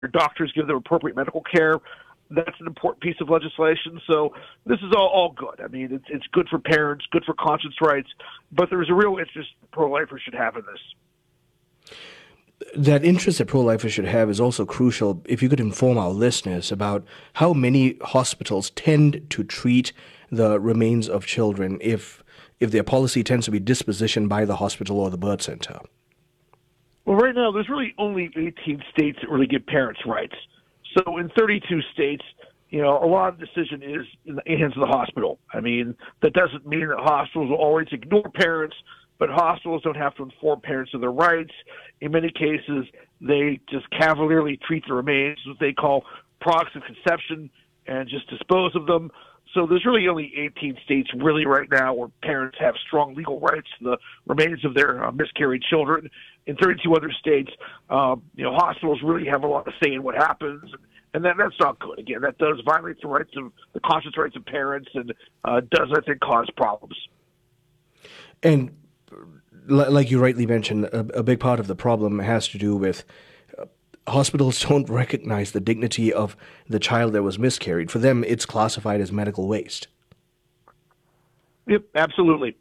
doctors give them appropriate medical care. That's an important piece of legislation. So this is all good. I mean, it's good for parents, good for conscience rights, but there's a real interest pro-lifers should have in this. That interest that pro-lifers should have is also crucial. If you could inform our listeners about how many hospitals tend to treat the remains of children if their policy tends to be dispositioned by the hospital or the birth center. Well, right now, there's really only 18 states that really give parents' rights. So in 32 states, a lot of the decision is in the hands of the hospital. I mean, that doesn't mean that hospitals will always ignore parents, but hospitals don't have to inform parents of their rights. In many cases, they just cavalierly treat the remains, what they call products of conception, and just dispose of them. So there's really only 18 states really right now where parents have strong legal rights to the remains of their miscarried children. In 32 other states, hospitals really have a lot to say in what happens, and that's not good. Again, that does violate the conscience rights of parents, and does, I think, cause problems. And like you rightly mentioned, a big part of the problem has to do with hospitals don't recognize the dignity of the child that was miscarried. For them, it's classified as medical waste. Yep, absolutely.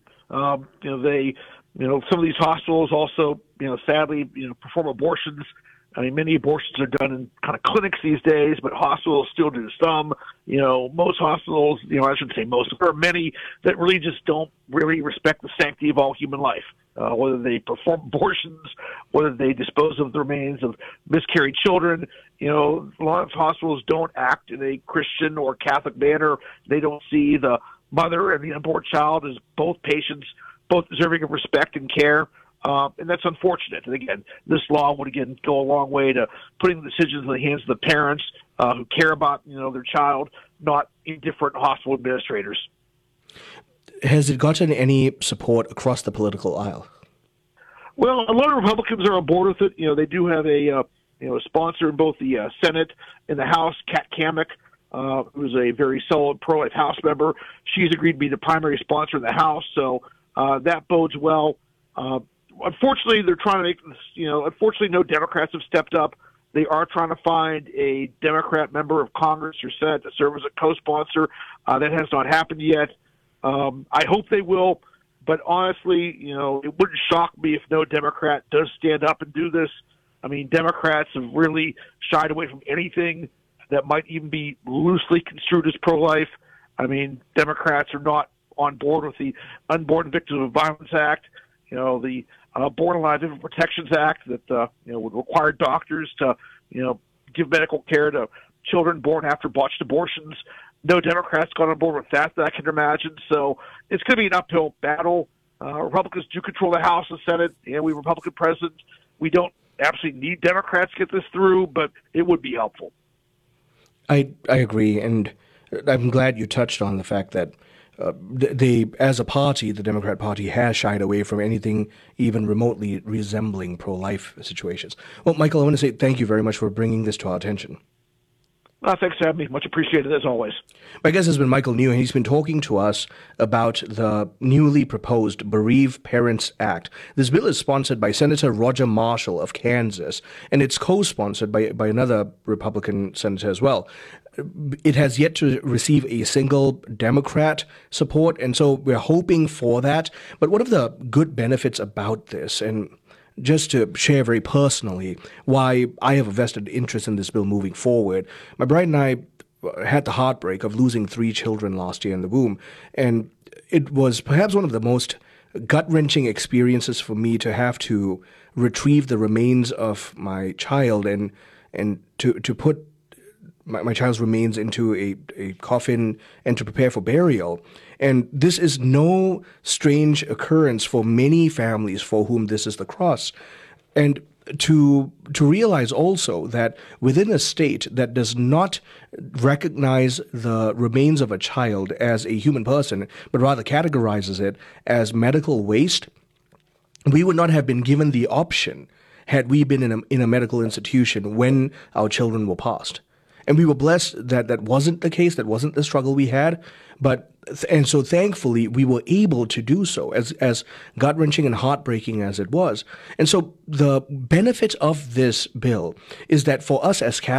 Some of these hospitals also, sadly, perform abortions. I mean, many abortions are done in kind of clinics these days, but hospitals still do some. Most hospitals, I shouldn't say most, there are many that really just don't really respect the sanctity of all human life. Whether they perform abortions, whether they dispose of the remains of miscarried children. A lot of hospitals don't act in a Christian or Catholic manner. They don't see the mother and the unborn child as both patients, both deserving of respect and care. And that's unfortunate. And again, this law would go a long way to putting the decisions in the hands of the parents who care about their child, not indifferent hospital administrators. Has it gotten any support across the political aisle? Well, a lot of Republicans are on board with it. They do have a sponsor in both the Senate and the House, Kat Cammack, who's a very solid pro-life House member. She's agreed to be the primary sponsor in the House, so that bodes well. Unfortunately, they're trying to make this, unfortunately, no Democrats have stepped up. They are trying to find a Democrat member of Congress or Senate to serve as a co-sponsor. That has not happened yet. I hope they will, but honestly, it wouldn't shock me if no Democrat does stand up and do this. I mean, Democrats have really shied away from anything that might even be loosely construed as pro-life. I mean, Democrats are not on board with the Unborn Victims of Violence Act, the Borderline Infant Protections Act that would require doctors to give medical care to children born after botched abortions. No Democrats got on board with that I can imagine. So it's going to be an uphill battle. Republicans do control the House and Senate, and we Republican president. We don't absolutely need Democrats to get this through, but it would be helpful. I agree, and I'm glad you touched on the fact that they, as a party, the Democrat Party has shied away from anything even remotely resembling pro-life situations. Well, Michael, I want to say thank you very much for bringing this to our attention. Thanks for having me. Much appreciated, as always. My guest has been Michael New, and he's been talking to us about the newly proposed Bereave Parents Act. This bill is sponsored by Senator Roger Marshall of Kansas, and it's co-sponsored by another Republican senator as well. It has yet to receive a single Democrat support, and so we're hoping for that. But what are the good benefits about this? And just to share very personally why I have a vested interest in this bill moving forward. My bride and I had the heartbreak of losing 3 children last year in the womb, and it was perhaps one of the most gut-wrenching experiences for me to have to retrieve the remains of my child and to put my child's remains into a coffin and to prepare for burial. And this is no strange occurrence for many families for whom this is the cross. And to realize also that within a state that does not recognize the remains of a child as a human person, but rather categorizes it as medical waste, we would not have been given the option had we been in a medical institution when our children were passed. And we were blessed that that wasn't the case, that wasn't the struggle we had. But And so thankfully we were able to do so, as gut-wrenching and heartbreaking as it was. And so the benefit of this bill is that for us as